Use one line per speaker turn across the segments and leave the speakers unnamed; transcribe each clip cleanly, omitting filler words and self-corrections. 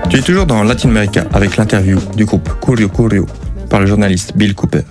Tu es toujours dans Latin America avec l'interview du groupe Curio Curio par le journaliste Bill Cooper.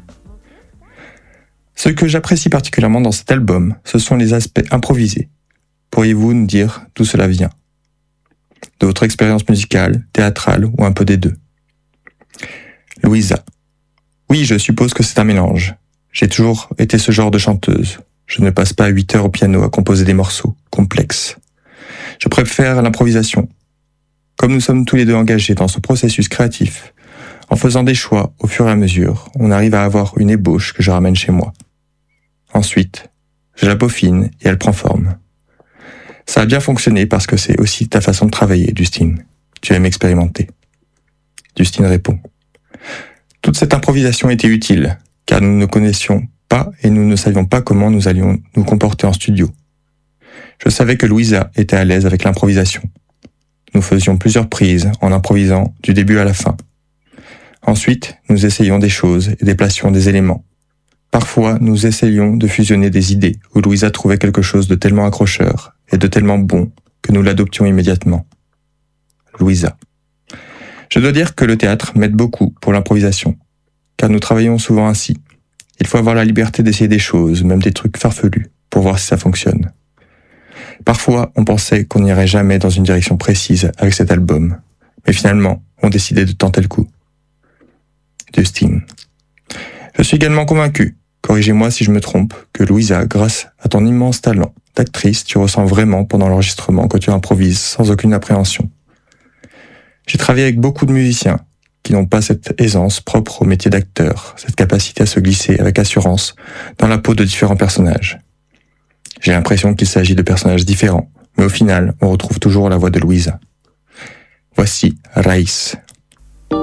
Ce que j'apprécie particulièrement dans cet album, ce sont les aspects improvisés. Pourriez-vous nous dire d'où cela vient ? De votre expérience musicale, théâtrale ou un peu des deux ? Louisa. Oui, je suppose que c'est un mélange. J'ai toujours été ce genre de chanteuse. Je ne passe pas 8 heures au piano à composer des morceaux complexes. Je préfère l'improvisation. Comme nous sommes tous les deux engagés dans ce processus créatif, en faisant des choix au fur et à mesure, on arrive à avoir une ébauche que je ramène chez moi. Ensuite, je la peaufine et elle prend forme. Ça a bien fonctionné parce que c'est aussi ta façon de travailler, Justine. Tu aimes expérimenter. Justine répond. Toute cette improvisation était utile, car nous ne connaissions pas et nous ne savions pas comment nous allions nous comporter en studio. Je savais que Louisa était à l'aise avec l'improvisation. Nous faisions plusieurs prises en improvisant du début à la fin. Ensuite, nous essayions des choses et déplacions des éléments. Parfois, nous essayions de fusionner des idées où Louisa trouvait quelque chose de tellement accrocheur et de tellement bon que nous l'adoptions immédiatement. Louisa. Je dois dire que le théâtre m'aide beaucoup pour l'improvisation, car nous travaillons souvent ainsi. Il faut avoir la liberté d'essayer des choses, même des trucs farfelus, pour voir si ça fonctionne. Parfois, on pensait qu'on n'irait jamais dans une direction précise avec cet album, mais finalement, on décidait de tenter le coup. Justine. Je suis également convaincu, corrigez-moi si je me trompe, que Louisa, grâce à ton immense talent d'actrice, tu ressens vraiment pendant l'enregistrement que tu improvises sans aucune appréhension. J'ai travaillé avec beaucoup de musiciens qui n'ont pas cette aisance propre au métier d'acteur, cette capacité à se glisser avec assurance dans la peau de différents personnages. J'ai l'impression qu'il s'agit de personnages différents, mais au final, on retrouve toujours la voix de Louisa. Voici Raïs.